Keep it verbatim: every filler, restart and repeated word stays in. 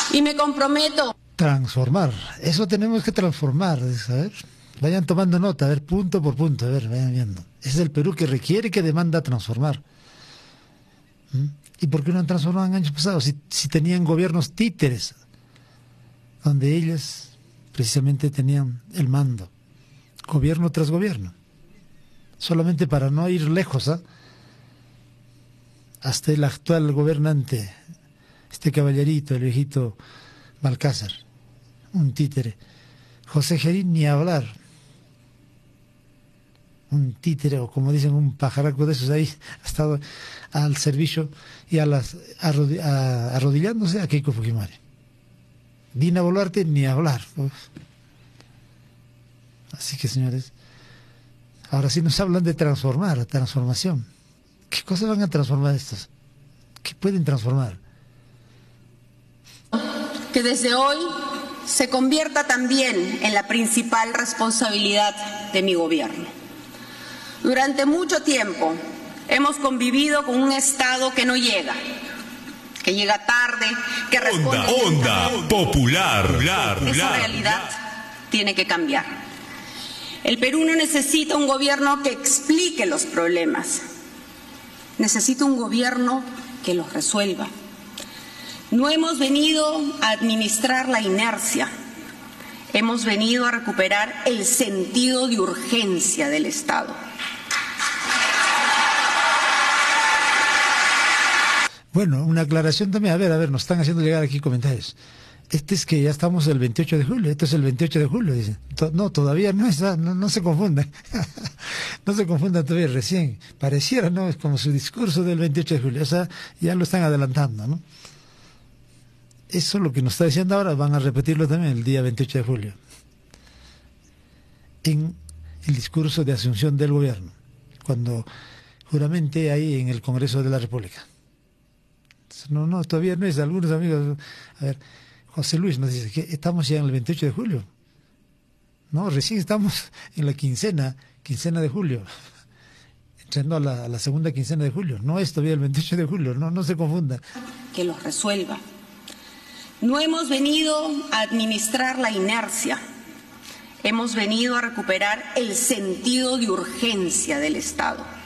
Y me comprometo. Transformar, eso tenemos que transformar, a ver, vayan tomando nota, a ver, punto por punto, a ver, vayan viendo. Ese es el Perú que requiere, que demanda transformar. ¿Mm? ¿Y por qué no han transformado en años pasados? Si, si tenían gobiernos títeres, donde ellos precisamente tenían el mando, gobierno tras gobierno, solamente para no ir lejos, ¿eh? Hasta el actual gobernante, este caballerito, el viejito Balcázar, un títere. José Gerín, ni hablar. Un títere, o como dicen, un pajaraco de esos ahí, ha estado al servicio y a las arrodi a, arrodillándose a Keiko Fujimori. Dina Boluarte, ni hablar. Uf. Así que, señores, ahora sí nos hablan de transformar, transformación. ¿Qué cosas van a transformar estos? ¿Qué pueden transformar? Que desde hoy se convierta también en la principal responsabilidad de mi gobierno. Durante mucho tiempo hemos convivido con un Estado que no llega, que llega tarde, que responde... Onda, onda popular. Esa realidad tiene que cambiar. El Perú no necesita un gobierno que explique los problemas. Necesita un gobierno que los resuelva. No hemos venido a administrar la inercia, hemos venido a recuperar el sentido de urgencia del Estado. Bueno, una aclaración también, a ver, a ver, nos están haciendo llegar aquí comentarios. Este es que ya estamos el veintiocho de julio, esto es el veintiocho de julio, dicen. No, todavía no es, no, no se confundan, no se confundan todavía, recién, pareciera, ¿no? Es como su discurso del veintiocho de julio, o sea, ya lo están adelantando, ¿no? Eso lo que nos está diciendo ahora, van a repetirlo también el día veintiocho de julio, en el discurso de asunción del gobierno, cuando juramente ahí en el Congreso de la República. No, no, todavía no es, algunos amigos, a ver, José Luis nos dice que estamos ya en el veintiocho de julio. No, recién estamos en la quincena, quincena de julio, entrando a la, a la segunda quincena de julio. No es todavía el veintiocho de julio, no, no se confunda. Que los resuelva. No hemos venido a administrar la inercia, hemos venido a recuperar el sentido de urgencia del Estado.